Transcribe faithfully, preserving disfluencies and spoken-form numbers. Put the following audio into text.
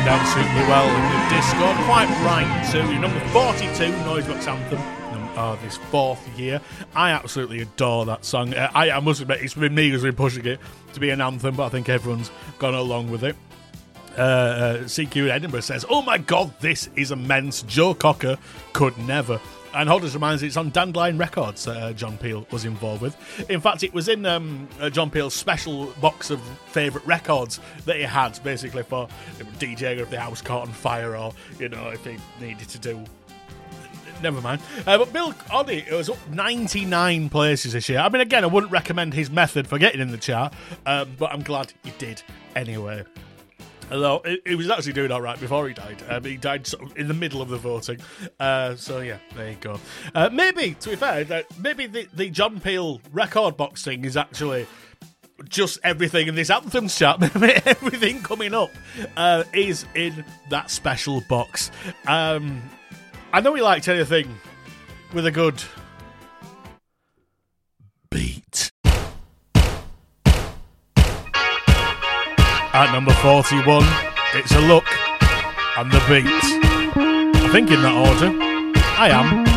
down Suit Me Well in the Discord. Quite right too. Your number forty-two, Noisebox Anthem. Oh, this fourth year. I absolutely adore that song. Uh, I, I must admit, it's been me who's been pushing it to be an anthem, but I think everyone's gone along with it. Uh, uh, C Q in Edinburgh says, oh my god, this is immense. Joe Cocker could never. And Holders reminds me it's on Dandelion Records that uh, John Peel was involved with. In fact, it was in um, uh, John Peel's special box of favourite records that he had, basically for DJing if the house caught on fire or, you know, if he needed to do... Never mind. Uh, but Bill Oddie, it was up ninety-nine places this year. I mean, again, I wouldn't recommend his method for getting in the chart, um, but I'm glad he did anyway. Although he was actually doing all right before he died. Um, he died sort of in the middle of the voting. Uh, so, yeah, there you go. Uh, maybe, to be fair, that maybe the, the John Peel record box thing is actually just everything in this Anthems chart. Everything coming up uh, is in that special box. Um, I know he liked anything with a good beat. At number forty-one, it's a look and the beat. I think in that order. I am.